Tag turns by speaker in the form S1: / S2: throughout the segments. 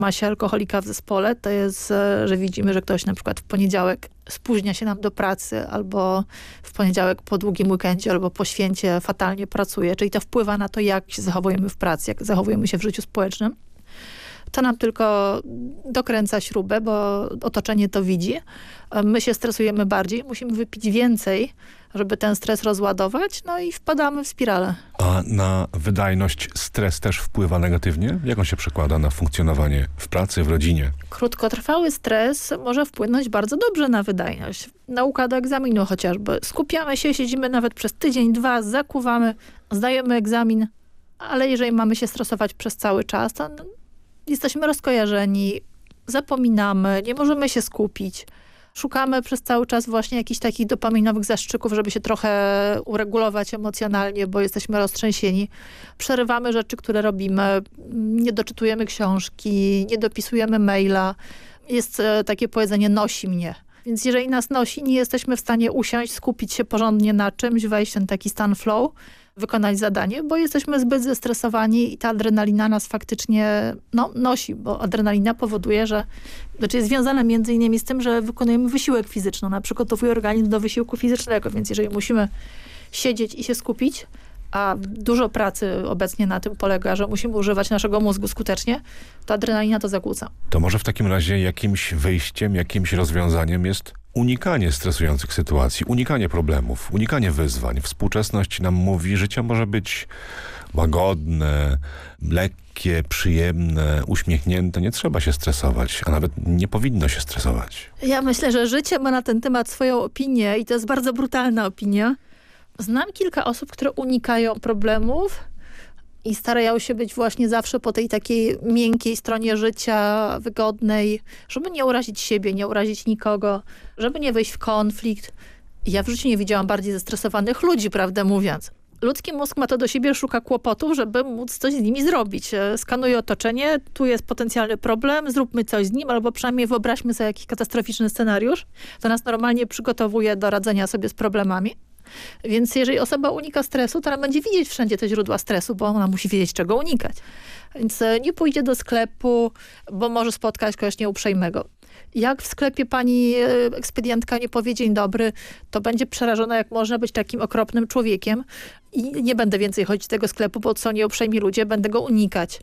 S1: masie alkoholika w zespole, to jest, że widzimy, że ktoś na przykład w poniedziałek spóźnia się nam do pracy, albo w poniedziałek po długim weekendzie, albo po święcie fatalnie pracuje. Czyli to wpływa na to, jak się zachowujemy w pracy, jak zachowujemy się w życiu społecznym. To nam tylko dokręca śrubę, bo otoczenie to widzi. My się stresujemy bardziej, musimy wypić więcej, żeby ten stres rozładować, no i wpadamy w spiralę.
S2: A na wydajność stres też wpływa negatywnie? Jak on się przekłada na funkcjonowanie w pracy, w rodzinie?
S1: Krótkotrwały stres może wpłynąć bardzo dobrze na wydajność. Nauka do egzaminu chociażby. Skupiamy się, siedzimy nawet przez tydzień, dwa, zakuwamy, zdajemy egzamin, ale jeżeli mamy się stresować przez cały czas, to jesteśmy rozkojarzeni, zapominamy, nie możemy się skupić. Szukamy przez cały czas właśnie jakichś takich dopaminowych zastrzyków, żeby się trochę uregulować emocjonalnie, bo jesteśmy roztrzęsieni. Przerywamy rzeczy, które robimy, nie doczytujemy książki, nie dopisujemy maila. Jest takie powiedzenie nosi mnie. Więc jeżeli nas nosi, nie jesteśmy w stanie usiąść, skupić się porządnie na czymś, wejść w ten taki stan flow, wykonać zadanie, bo jesteśmy zbyt zestresowani i ta adrenalina nas faktycznie nosi, bo adrenalina powoduje, że jest związana między innymi z tym, że wykonujemy wysiłek fizyczny, na przygotowuje organizm do wysiłku fizycznego, więc jeżeli musimy siedzieć i się skupić, a dużo pracy obecnie na tym polega, że musimy używać naszego mózgu skutecznie, to adrenalina to zakłóca.
S2: To może w takim razie jakimś wyjściem, jakimś rozwiązaniem jest unikanie stresujących sytuacji, unikanie problemów, unikanie wyzwań. Współczesność nam mówi, życie może być łagodne, lekkie, przyjemne, uśmiechnięte. Nie trzeba się stresować, a nawet nie powinno się stresować.
S1: Ja myślę, że życie ma na ten temat swoją opinię i to jest bardzo brutalna opinia. Znam kilka osób, które unikają problemów i starają się być właśnie zawsze po tej takiej miękkiej stronie życia, wygodnej, żeby nie urazić siebie, nie urazić nikogo, żeby nie wejść w konflikt. Ja w życiu nie widziałam bardziej zestresowanych ludzi, prawdę mówiąc. Ludzki mózg ma to do siebie, szuka kłopotów, żeby móc coś z nimi zrobić. Skanuje otoczenie, tu jest potencjalny problem, zróbmy coś z nim, albo przynajmniej wyobraźmy sobie jakiś katastroficzny scenariusz. To nas normalnie przygotowuje do radzenia sobie z problemami. Więc jeżeli osoba unika stresu, to ona będzie widzieć wszędzie te źródła stresu, bo ona musi wiedzieć, czego unikać. Więc nie pójdzie do sklepu, bo może spotkać kogoś nieuprzejmego. Jak w sklepie pani ekspedientka nie powie dzień dobry, to będzie przerażona, jak można być takim okropnym człowiekiem i nie będę więcej chodzić do tego sklepu, bo są nieuprzejmi ludzie, będę go unikać.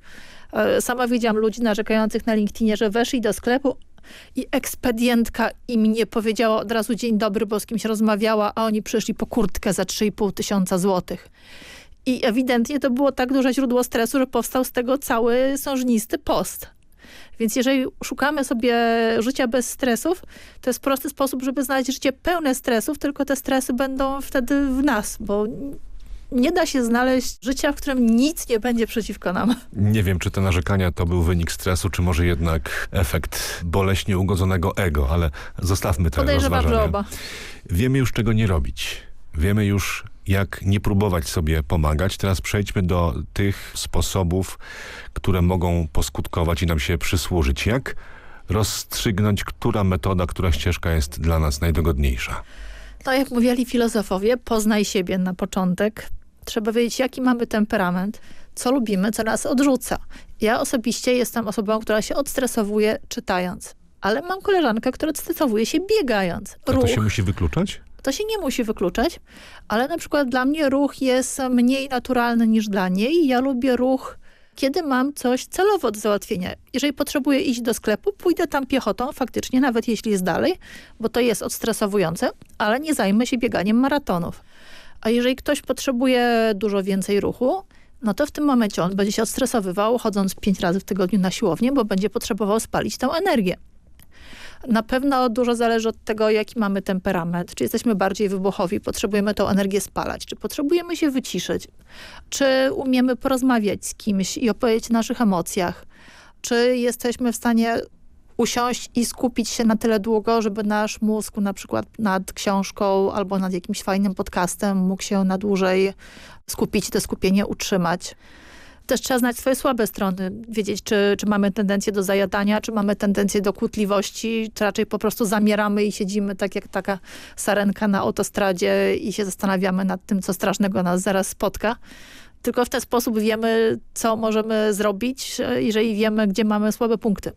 S1: Sama widziałam ludzi narzekających na LinkedInie, że weszli do sklepu i ekspedientka im nie powiedziała od razu dzień dobry, bo z kimś rozmawiała, a oni przyszli po kurtkę za 3,5 tysiąca złotych. I ewidentnie to było tak duże źródło stresu, że powstał z tego cały sążnisty post. Więc jeżeli szukamy sobie życia bez stresów, to jest prosty sposób, żeby znaleźć życie pełne stresów, tylko te stresy będą wtedy w nas, bo nie da się znaleźć życia, w którym nic nie będzie przeciwko nam.
S2: Nie wiem, czy te narzekania to był wynik stresu, czy może jednak efekt boleśnie ugodzonego ego, ale zostawmy te rozważania.
S1: Podejrzewam, że oba.
S2: Wiemy już, czego nie robić. Wiemy już, jak nie próbować sobie pomagać. Teraz przejdźmy do tych sposobów, które mogą poskutkować i nam się przysłużyć. Jak rozstrzygnąć, która metoda, która ścieżka jest dla nas najdogodniejsza?
S1: No jak mówili filozofowie, poznaj siebie na początek. Trzeba wiedzieć, jaki mamy temperament, co lubimy, co nas odrzuca. Ja osobiście jestem osobą, która się odstresowuje czytając. Ale mam koleżankę, która odstresowuje się biegając.
S2: A to się musi wykluczać?
S1: To się nie musi wykluczać, ale na przykład dla mnie ruch jest mniej naturalny niż dla niej. Ja lubię ruch, kiedy mam coś celowo do załatwienia. Jeżeli potrzebuję iść do sklepu, pójdę tam piechotą, faktycznie, nawet jeśli jest dalej, bo to jest odstresowujące, ale nie zajmę się bieganiem maratonów. A jeżeli ktoś potrzebuje dużo więcej ruchu, no to w tym momencie on będzie się odstresowywał, chodząc 5 razy w tygodniu na siłownię, bo będzie potrzebował spalić tę energię. Na pewno dużo zależy od tego, jaki mamy temperament. Czy jesteśmy bardziej wybuchowi, potrzebujemy tę energię spalać, czy potrzebujemy się wyciszyć, czy umiemy porozmawiać z kimś i opowiedzieć o naszych emocjach, czy jesteśmy w stanie usiąść i skupić się na tyle długo, żeby nasz mózg na przykład nad książką albo nad jakimś fajnym podcastem mógł się na dłużej skupić i to skupienie utrzymać. Też trzeba znać swoje słabe strony, wiedzieć, czy mamy tendencję do zajadania, czy mamy tendencję do kłótliwości, czy raczej po prostu zamieramy i siedzimy tak jak taka sarenka na autostradzie i się zastanawiamy nad tym, co strasznego nas zaraz spotka. Tylko w ten sposób wiemy, co możemy zrobić, jeżeli wiemy, gdzie mamy słabe punkty.